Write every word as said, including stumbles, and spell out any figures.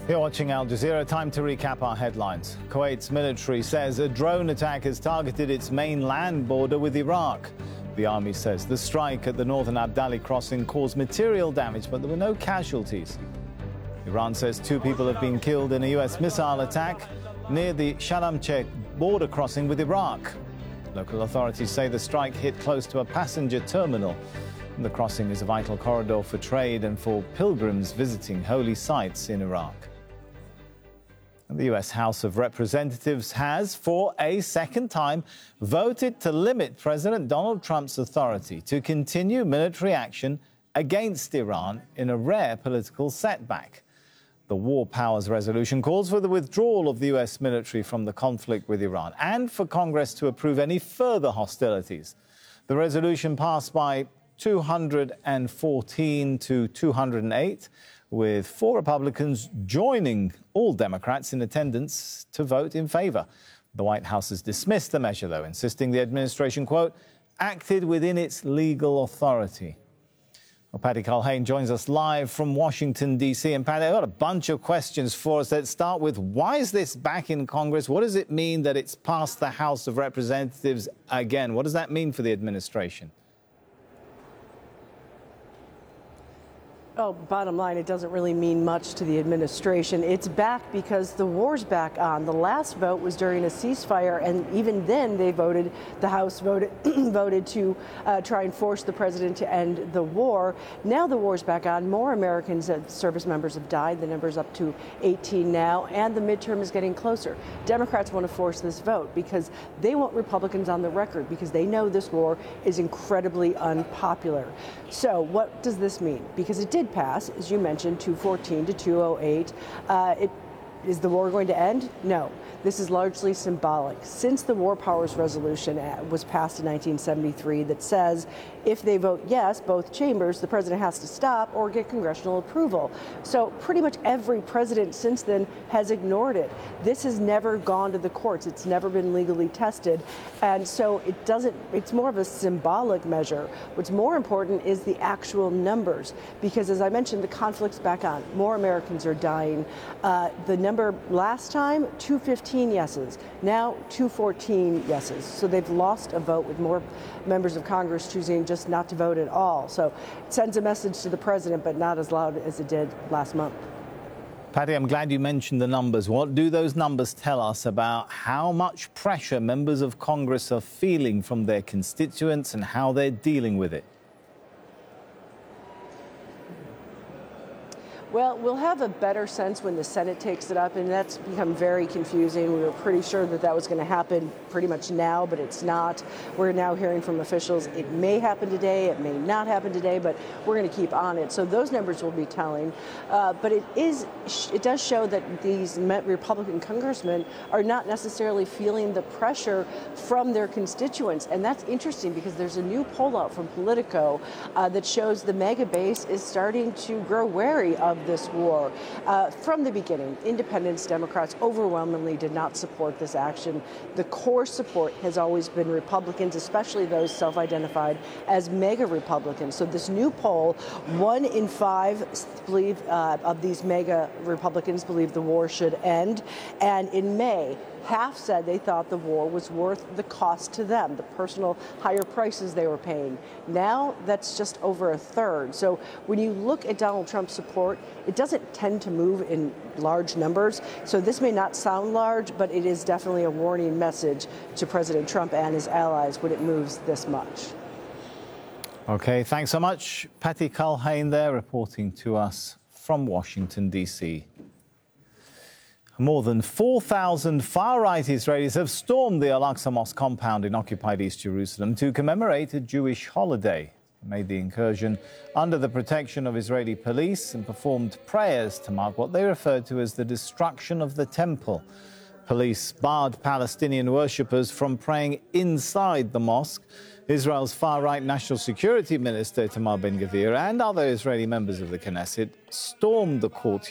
You're watching Al Jazeera. Time to recap our headlines. Kuwait's military says a drone attack has targeted its main land border with Iraq. The army says the strike at the northern Abdali crossing caused material damage, but there were no casualties. Iran says two people have been killed in a U S missile attack near the Shalamcheh border crossing with Iraq. Local authorities say the strike hit close to a passenger terminal. The crossing is a vital corridor for trade and for pilgrims visiting holy sites in Iraq. The U S House of Representatives has, for a second time, voted to limit President Donald Trump's authority to continue military action against Iran in a rare political setback. The War Powers Resolution calls for the withdrawal of the U S military from the conflict with Iran and for Congress to approve any further hostilities. The resolution passed by two hundred fourteen to two hundred eight, with four Republicans joining all Democrats in attendance to vote in favor. The White House has dismissed the measure, though, insisting the administration, quote, acted within its legal authority. Well, Patty Culhane joins us live from Washington, D C. And Patty, I've got a bunch of questions for us. Let's start with, why is this back in Congress? What does it mean that it's passed the House of Representatives again? What does that mean for the administration? Oh, bottom line, it doesn't really mean much to the administration. It's back because the war's back on. The last vote was during a ceasefire, and even then they voted, the House voted voted to uh, try and force the president to end the war. Now the war's back on. More Americans, uh, service members have died. The number's up to eighteen now, and the midterm is getting closer. Democrats want to force this vote because they want Republicans on the record, because they know this war is incredibly unpopular. So what does this mean? Because it did pass, as you mentioned, two fourteen to two oh eight. Uh, it, is the war going to end? No. This is largely symbolic. Since the War Powers Resolution was passed in nineteen seventy-three that says if they vote yes, both chambers, the president has to stop or get congressional approval. So pretty much every president since then has ignored it. This has never gone to the courts. It's never been legally tested. And so it doesn't, it's more of a symbolic measure. What's more important is the actual numbers, because as I mentioned, the conflict's back on. More Americans are dying. Uh, the number last time, two fifteen yeses. Now, two fourteen yeses. So they've lost a vote, with more members of Congress choosing just not to vote at all. So it sends a message to the president, but not as loud as it did last month. Patty, I'm glad you mentioned the numbers. What do those numbers tell us about how much pressure members of Congress are feeling from their constituents and how they're dealing with it? Well, we'll have a better sense when the Senate takes it up, and that's become very confusing. We were pretty sure that that was going to happen pretty much now, but it's not. We're now hearing from officials it may happen today, it may not happen today, but we're going to keep on it. So those numbers will be telling. Uh, but it is, it does show that these Republican congressmen are not necessarily feeling the pressure from their constituents. And that's interesting, because there's a new poll out from Politico uh, that shows the mega base is starting to grow wary of this war. Uh, from the beginning, independents, Democrats overwhelmingly did not support this action. The core support has always been Republicans, especially those self-identified as mega Republicans. So this new poll, one in five believe uh, of these mega Republicans believe the war should end. And in May, half said they thought the war was worth the cost to them, the personal higher prices they were paying. Now that's just over a third. So when you look at Donald Trump's support, it doesn't tend to move in large numbers. So this may not sound large, but it is definitely a warning message to President Trump and his allies when it moves this much. Okay, thanks so much. Patty Culhane there, reporting to us from Washington, D C. More than four thousand far-right Israelis have stormed the Al-Aqsa Mosque compound in occupied East Jerusalem to commemorate a Jewish holiday. They made the incursion under the protection of Israeli police and performed prayers to mark what they referred to as the destruction of the temple. Police barred Palestinian worshippers from praying inside the mosque. Israel's far-right National Security Minister Itamar Ben-Gvir and other Israeli members of the Knesset stormed the courtyard